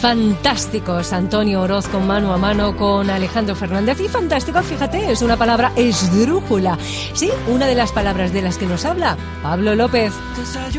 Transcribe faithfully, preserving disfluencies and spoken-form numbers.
Fantásticos, Antonio Oroz con Mano a Mano con Alejandro Fernández. Y fantástico, fíjate, es una palabra esdrújula. Sí, una de las palabras de las que nos habla Pablo López.